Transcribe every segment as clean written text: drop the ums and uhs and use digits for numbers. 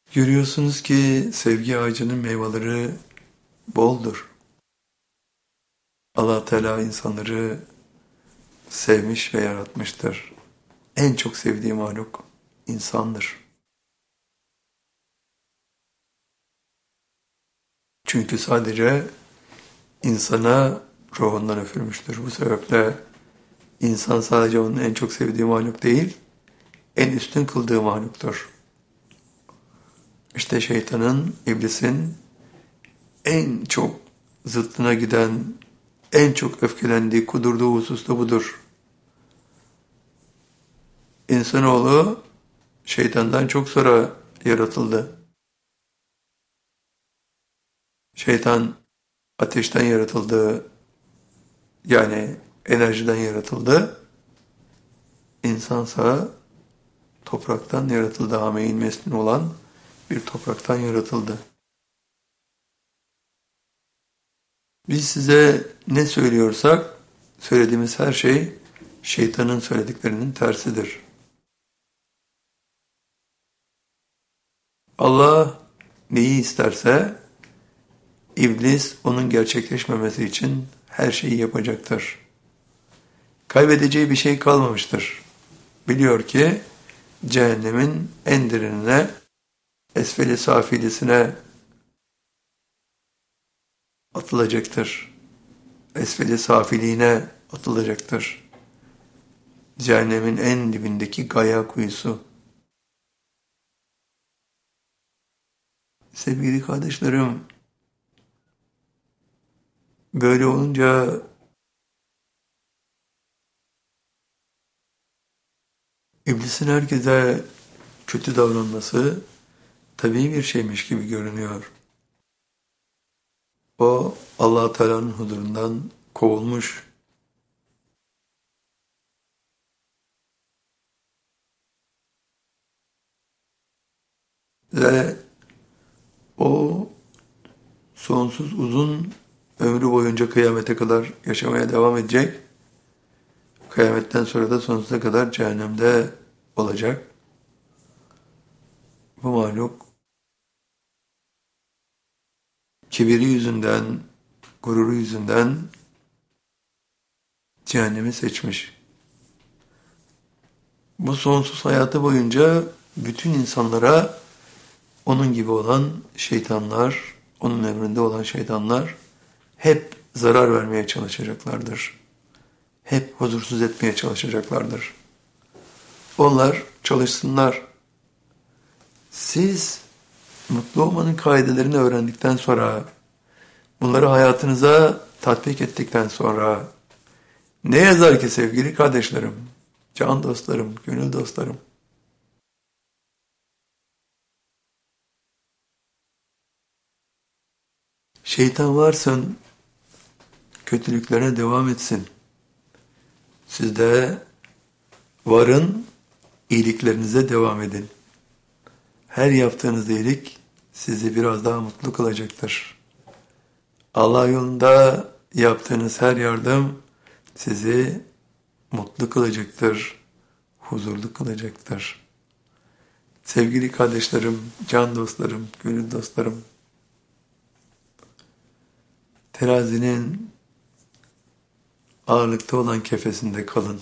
Görüyorsunuz ki sevgi ağacının meyveleri boldur. Allah Teala insanları sevmiş ve yaratmıştır. En çok sevdiği mahluk insandır. Çünkü sadece insana ruhundan üfürmüştür. Bu sebeple insan sadece onun en çok sevdiği mahluk değil, en üstün kıldığı mahluktur. İşte şeytanın, iblisin en çok zıttına giden, en çok öfkelendiği, kudurduğu husus da budur. İnsanoğlu şeytandan çok sonra yaratıldı. Şeytan ateşten yaratıldı, yani enerjiden yaratıldı. İnsansa topraktan yaratıldı, hameyin mesnun olan bir topraktan yaratıldı. Biz size ne söylüyorsak, söylediğimiz her şey şeytanın söylediklerinin tersidir. Allah neyi isterse, iblis onun gerçekleşmemesi için her şeyi yapacaktır. Kaybedeceği bir şey kalmamıştır. Biliyor ki cehennemin en derinine, esfeli safilisine atılacaktır. Esfeli safiliğine atılacaktır. Cehennemin en dibindeki gaya kuyusu. Sevgili kardeşlerim, böyle olunca iblisin herkese kötü davranması tabii bir şeymiş gibi görünüyor. O Allah Teala'nın huzurundan kovulmuş ve o sonsuz uzun ömrü boyunca kıyamete kadar yaşamaya devam edecek. Kıyametten sonra da sonsuza kadar cehennemde olacak. Bu mahluk kibiri yüzünden, gururu yüzünden cehennemi seçmiş. Bu sonsuz hayatı boyunca bütün insanlara onun gibi olan şeytanlar, onun emrinde olan şeytanlar hep zarar vermeye çalışacaklardır. Hep huzursuz etmeye çalışacaklardır. Onlar çalışsınlar. Siz mutlu olmanın kaidelerini öğrendikten sonra, bunları hayatınıza tatbik ettikten sonra, ne yazar ki sevgili kardeşlerim, can dostlarım, gönül dostlarım, şeytan varsın, kötülüklerine devam etsin. Siz de varın, iyiliklerinize devam edin. Her yaptığınız iyilik sizi biraz daha mutlu kılacaktır. Allah yolunda yaptığınız her yardım sizi mutlu kılacaktır, huzurlu kılacaktır. Sevgili kardeşlerim, can dostlarım, gönül dostlarım, terazinin ağırlıkta olan kefesinde kalın.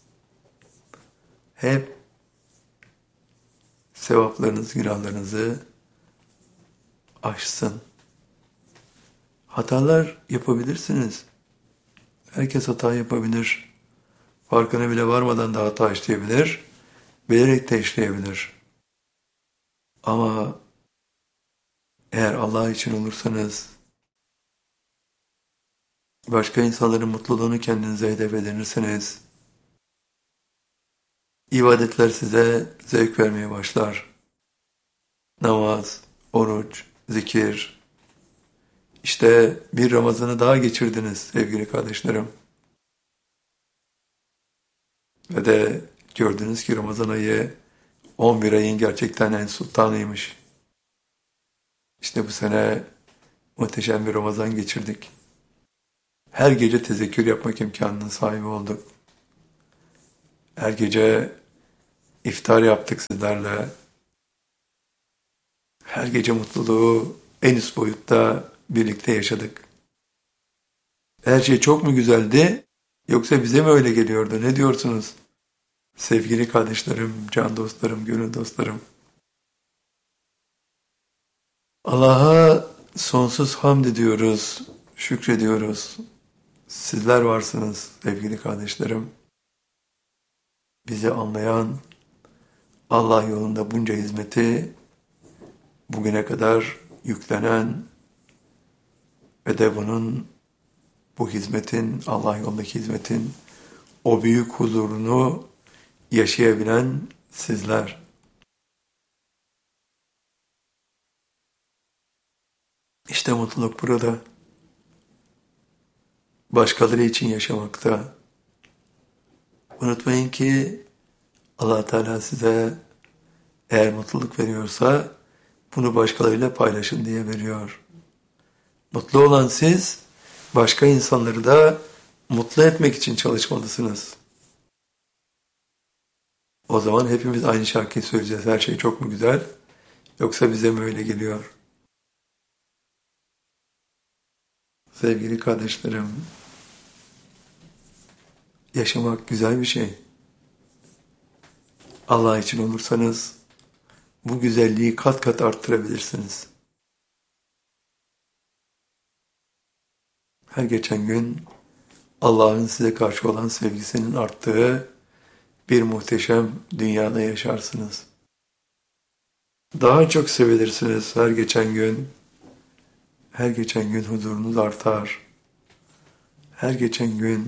Hep sevaplarınız, günahlarınızı aşsın. Hatalar yapabilirsiniz. Herkes hata yapabilir. Farkına bile varmadan da hata işleyebilir. Bilerek de işleyebilir. Ama eğer Allah için olursanız, başka insanların mutluluğunu kendinize hedef edinirseniz, ibadetler size zevk vermeye başlar. Namaz, oruç, zikir. İşte bir Ramazan'ı daha geçirdiniz sevgili kardeşlerim. Ve de gördünüz ki Ramazan ayı 11 ayın gerçekten en sultanıymış. İşte bu sene muhteşem bir Ramazan geçirdik. Her gece tezekkür yapmak imkanının sahibi olduk. Her gece iftar yaptık sizlerle. Her gece mutluluğu en üst boyutta birlikte yaşadık. Her şey çok mu güzeldi, yoksa bize mi öyle geliyordu? Ne diyorsunuz? Sevgili kardeşlerim, can dostlarım, gönül dostlarım. Allah'a sonsuz hamd ediyoruz, şükrediyoruz. Sizler varsınız sevgili kardeşlerim. Bizi anlayan, Allah yolunda bunca hizmeti bugüne kadar yüklenen ve de bu hizmetin, Allah yolundaki hizmetin o büyük huzurunu yaşayabilen sizler. İşte mutluluk burada. Başkaları için yaşamakta. Unutmayın ki Allah Teala size eğer mutluluk veriyorsa bunu başkalarıyla paylaşın diye veriyor. Mutlu olan siz, başka insanları da mutlu etmek için çalışmalısınız. O zaman hepimiz aynı şarkıyı söyleyeceğiz. Her şey çok mu güzel? Yoksa bize mi öyle geliyor? Sevgili kardeşlerim, yaşamak güzel bir şey. Allah için olursanız bu güzelliği kat kat arttırabilirsiniz. Her geçen gün Allah'ın size karşı olan sevgisinin arttığı bir muhteşem dünyada yaşarsınız. Daha çok sevilirsiniz her geçen gün. Her geçen gün huzurunuz artar. Her geçen gün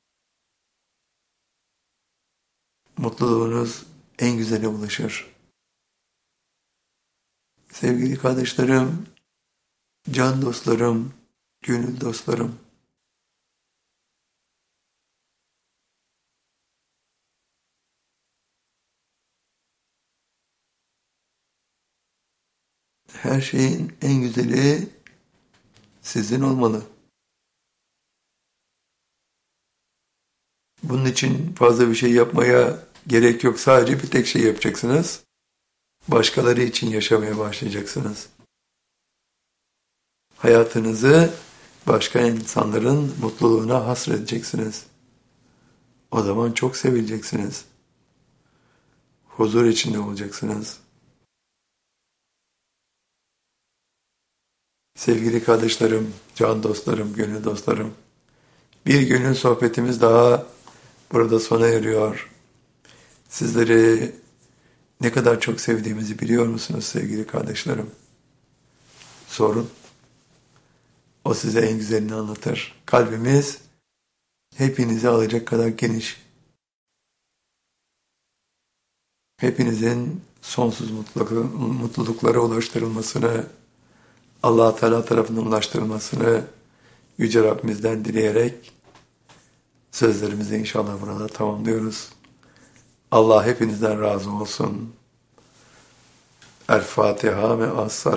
mutluluğunuz en güzele ulaşır. Sevgili kardeşlerim, can dostlarım, gönül dostlarım, her şeyin en güzeli sizin olmalı. Bunun için fazla bir şey yapmaya gerek yok. Sadece bir tek şey yapacaksınız. Başkaları için yaşamaya başlayacaksınız. Hayatınızı başka insanların mutluluğuna hasredeceksiniz. O zaman çok sevileceksiniz. Huzur içinde olacaksınız. Sevgili kardeşlerim, can dostlarım, gönül dostlarım, bir gönül sohbetimiz daha burada sona eriyor. Sizleri ne kadar çok sevdiğimizi biliyor musunuz sevgili kardeşlerim? Sorun. O size en güzelini anlatır. Kalbimiz hepinizi alacak kadar geniş. Hepinizin sonsuz mutluluklara ulaştırılmasını, Allah Teala tarafından ulaştırılmasını Yüce Rabbimizden dileyerek sözlerimizi inşallah burada tamamlıyoruz. Allah hepinizden razı olsun. El Fatiha ve As-Salat.